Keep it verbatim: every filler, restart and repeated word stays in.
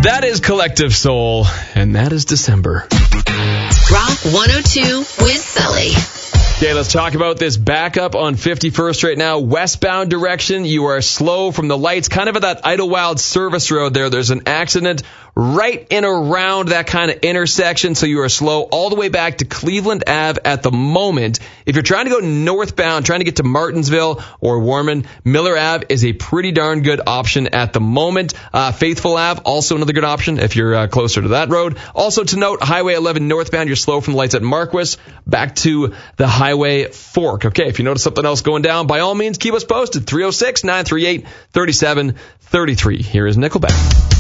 That is Collective Soul, and that is December. Rock one oh two with Sully. Okay, let's talk about this backup on fifty-first right now. Westbound direction, you are slow from the lights, kind of at that Idlewild service road there. There's an accident right in around that kind of intersection, so you are slow all the way back to Cleveland Ave at the moment. If you're trying to go northbound, trying to get to Martinsville or Warman, Miller Ave is a pretty darn good option at the moment. Uh, Faithful Ave, also another good option if you're uh, closer to that road. Also to note, Highway eleven northbound, you're slow from the lights at Marquis back to the Highway Fork. Okay, if you notice something else going down, by all means, keep us posted. three oh six, nine three eight, three seven three three. Here is Nickelback.